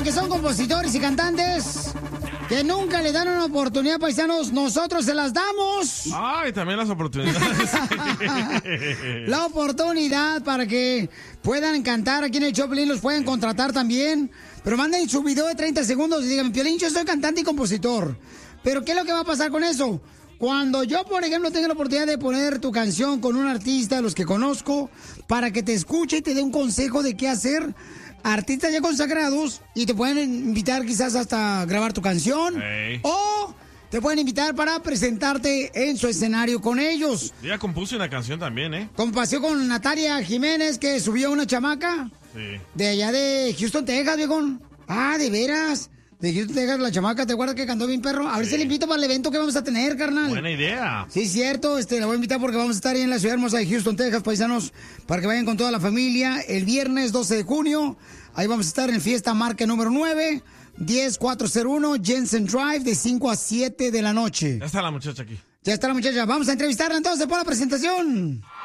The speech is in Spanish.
que son compositores y cantantes que nunca le dan una oportunidad, paisanos, nosotros se las damos. Ay, también las oportunidades. La oportunidad para que puedan cantar aquí en el Choplin, los pueden contratar también. Pero manden su video de 30 segundos y digan, Piolín, yo soy cantante y compositor. Pero ¿qué es lo que va a pasar con eso? Cuando yo, por ejemplo, tenga la oportunidad de poner tu canción con un artista, los que conozco, para que te escuche y te dé un consejo de qué hacer, artistas ya consagrados, y te pueden invitar quizás hasta grabar tu canción, o te pueden invitar para presentarte en su escenario con ellos. Ya compuse una canción también, ¿eh? Como pasó con Natalia Jiménez, que subió una chamaca de allá de Houston, Texas, viejón. Ah, ¿de veras? De Houston, Texas, la chamaca, ¿te acuerdas que cantó bien perro? A ver si le invito para el evento que vamos a tener, carnal. Buena idea. Sí, cierto, la voy a invitar porque vamos a estar ahí en la ciudad hermosa de Houston, Texas, paisanos, para que vayan con toda la familia. El viernes 12 de junio, ahí vamos a estar en Fiesta Marca número 9, 10401 Jensen Drive, de 5 a 7 de la noche. Ya está la muchacha aquí. Ya está la muchacha. Vamos a entrevistarla entonces por la presentación.